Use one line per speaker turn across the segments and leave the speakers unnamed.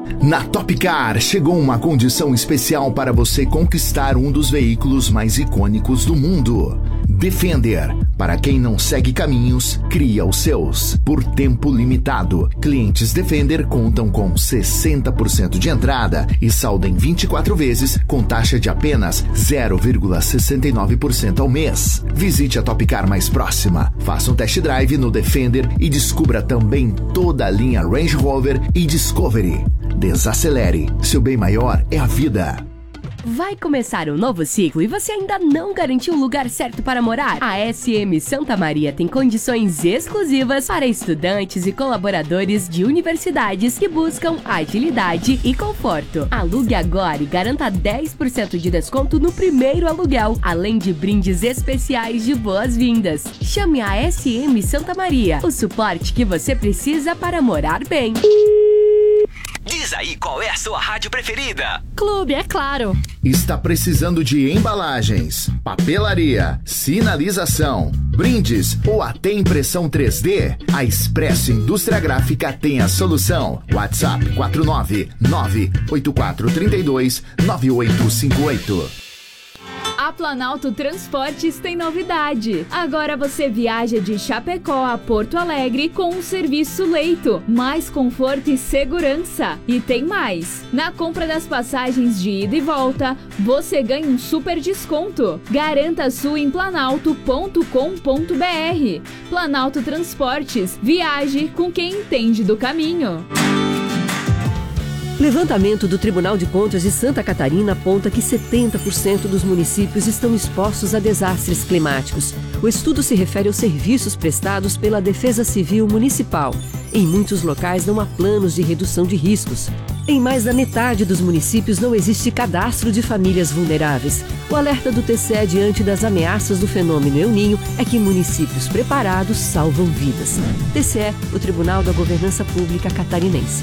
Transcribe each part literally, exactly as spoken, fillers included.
Na Topcar chegou uma condição especial para você conquistar um dos veículos mais icônicos do mundo. Defender. Para quem não segue caminhos, cria os seus. Por tempo limitado, clientes Defender contam com sessenta por cento de entrada e saldo em vinte e quatro vezes com taxa de apenas zero vírgula sessenta e nove por cento ao mês. Visite a Topcar mais próxima, faça um test drive no Defender e descubra também toda a linha Range Rover e Discovery. Desacelere, seu bem maior é a vida.
Vai começar um novo ciclo e você ainda não garantiu o lugar certo para morar? A S M Santa Maria tem condições exclusivas para estudantes e colaboradores de universidades que buscam agilidade e conforto. Alugue agora e garanta dez por cento de desconto no primeiro aluguel, além de brindes especiais de boas-vindas. Chame a S M Santa Maria, o suporte que você precisa para morar bem.
Diz aí qual é a sua rádio preferida.
Clube, é claro.
Está precisando de embalagens, papelaria, sinalização, brindes ou até impressão três D? A Expresso Indústria Gráfica tem a solução. WhatsApp quatro nove nove oito quatro três dois nove oito cinco oito.
A Planalto Transportes tem novidade. Agora você viaja de Chapecó a Porto Alegre com um serviço leito, mais conforto e segurança. E tem mais. Na compra das passagens de ida e volta, você ganha um super desconto. Garanta a sua em planalto ponto com ponto br. Planalto Transportes. Viaje com quem entende do caminho.
Levantamento do Tribunal de Contas de Santa Catarina aponta que setenta por cento dos municípios estão expostos a desastres climáticos. O estudo se refere aos serviços prestados pela Defesa Civil Municipal. Em muitos locais não há planos de redução de riscos. Em mais da metade dos municípios não existe cadastro de famílias vulneráveis. O alerta do T C E diante das ameaças do fenômeno El Niño é que municípios preparados salvam vidas. T C E, o Tribunal da Governança Pública Catarinense.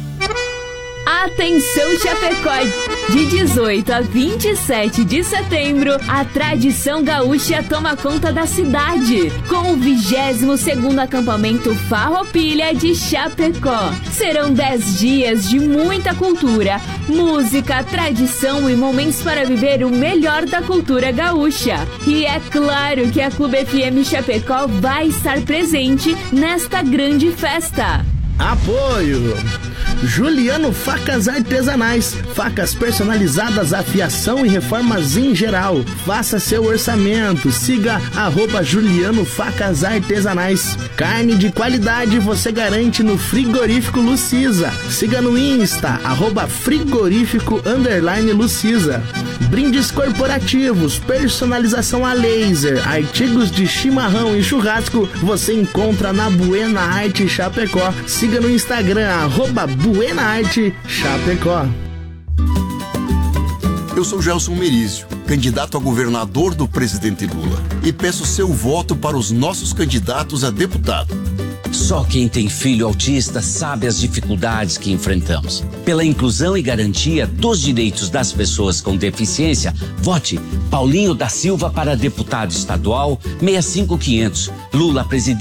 Atenção, Chapecó! De dezoito a vinte e sete de setembro, a tradição gaúcha toma conta da cidade, com o vigésimo segundo acampamento Farroupilha de Chapecó. Serão dez dias de muita cultura, música, tradição e momentos para viver o melhor da cultura gaúcha. E é claro que a Clube F M Chapecó vai estar presente nesta grande festa.
Apoio! Juliano Facas Artesanais, facas personalizadas, afiação e reformas em geral. Faça seu orçamento, siga arroba Juliano Facas Artesanais. Carne de qualidade você garante no Frigorífico Lucisa. Siga no Insta, arroba frigorífico underline Lucisa. Brindes corporativos, personalização a laser, artigos de chimarrão e churrasco você encontra na Buena Arte Chapecó. Siga no Instagram, arroba Buena Arte Chapecó.
Eu sou Gelson Merizio, candidato a governador do presidente Lula, e peço seu voto para os nossos candidatos a deputado.
Só quem tem filho autista sabe as dificuldades que enfrentamos. Pela inclusão e garantia dos direitos das pessoas com deficiência, vote Paulinho da Silva para deputado estadual seis cinco quinhentos. Lula presidente.